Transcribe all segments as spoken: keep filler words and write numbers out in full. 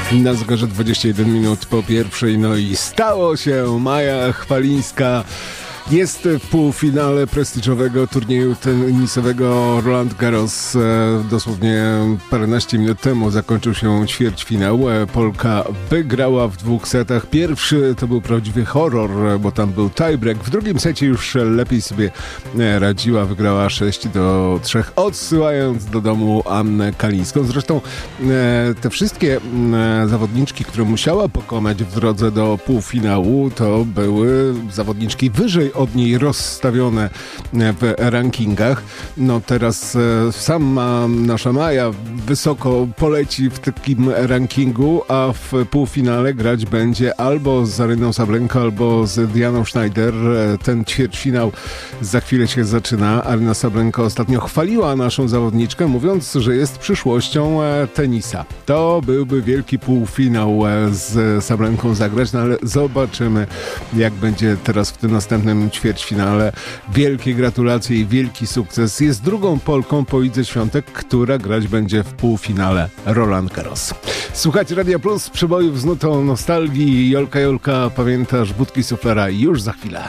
Na zegarze dwadzieścia jeden minut po pierwszej, no i stało się. Maja Chwalińska jest w półfinale prestiżowego turnieju tenisowego Roland Garros. E, dosłownie paręnaście minut temu zakończył się ćwierćfinał. E, Polka wygrała w dwóch setach. Pierwszy to był prawdziwy horror, bo tam był tiebreak. W drugim secie już lepiej sobie radziła. Wygrała sześć do trzech, odsyłając do domu Annę Kalińską. Zresztą e, te wszystkie e, zawodniczki, które musiała pokonać w drodze do półfinału, to były zawodniczki wyżej od niej rozstawione w rankingach. No teraz e, sama nasza Maja wysoko poleci w takim rankingu, a w półfinale grać będzie albo z Aryną Sablenko, albo z Dianą Schneider. Ten ćwierćfinał za chwilę się zaczyna. Aryna Sablenko ostatnio chwaliła naszą zawodniczkę, mówiąc, że jest przyszłością tenisa. To byłby wielki półfinał z Sablenką zagrać, no ale zobaczymy, jak będzie teraz w tym następnym ćwierćfinale. Wielkie gratulacje i wielki sukces. Jest drugą Polką po Idze Świątek, która grać będzie w półfinale Roland Garros. Słuchajcie Radia Plus, przebojów z nutą nostalgii. Jolka, Jolka, pamiętasz budki suflera? Już za chwilę.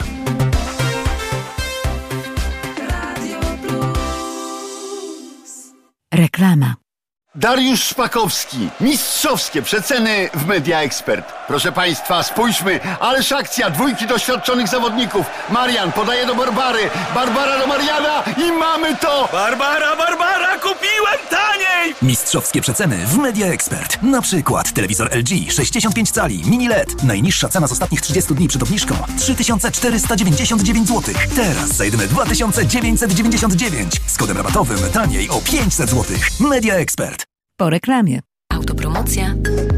Reklama. Dariusz Szpakowski. Mistrzowskie przeceny w Media Expert. Proszę Państwa, spójrzmy, ależ akcja, dwójki doświadczonych zawodników. Marian podaje do Barbary, Barbara do Mariana i mamy to! Barbara, Barbara, kupiłem taniej! Mistrzowskie przeceny w Media Expert. Na przykład telewizor L G sześćdziesiąt pięć cali, mini L E D. Najniższa cena z ostatnich trzydziestu dni przed obniżką trzy tysiące czterysta dziewięćdziesiąt dziewięć złotych. Teraz za jedyne dwa tysiące dziewięćset dziewięćdziesiąt dziewięć. Z kodem rabatowym taniej o pięćset złotych. Media Expert. Po reklamie. Autopromocja.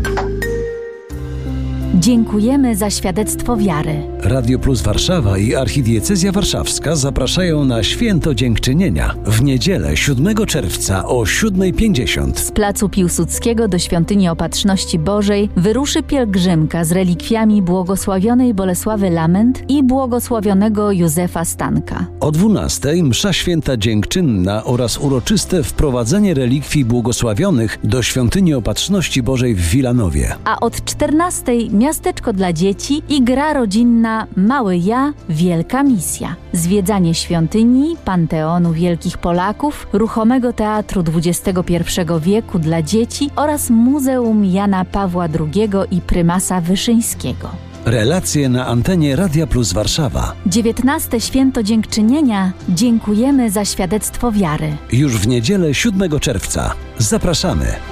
Dziękujemy za świadectwo wiary. Radio Plus Warszawa i Archidiecezja Warszawska zapraszają na Święto Dziękczynienia w niedzielę siódmego czerwca o siódma pięćdziesiąt. Z placu Piłsudskiego do Świątyni Opatrzności Bożej wyruszy pielgrzymka z relikwiami błogosławionej Bolesławy Lament i błogosławionego Józefa Stanka. O dwunastej msza święta dziękczynna oraz uroczyste wprowadzenie relikwii błogosławionych do Świątyni Opatrzności Bożej w Wilanowie. A od czternastej miasteczko dla dzieci i gra rodzinna Mały Ja, Wielka Misja. Zwiedzanie świątyni, Panteonu Wielkich Polaków, ruchomego teatru dwudziestego pierwszego wieku dla dzieci oraz Muzeum Jana Pawła drugiego i Prymasa Wyszyńskiego. Relacje na antenie Radia Plus Warszawa. dziewiętnaste Święto Dziękczynienia. Dziękujemy za świadectwo wiary. Już w niedzielę siódmego czerwca. Zapraszamy.